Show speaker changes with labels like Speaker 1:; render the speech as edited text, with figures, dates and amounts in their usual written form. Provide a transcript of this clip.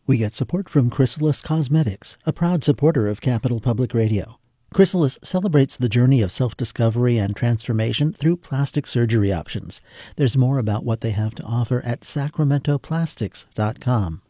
Speaker 1: We get support from Chrysalis Cosmetics, a proud supporter of Capital Public Radio. Chrysalis celebrates the journey of self-discovery and transformation through plastic surgery options. There's more about what they have to offer at sacramentoplastics.com.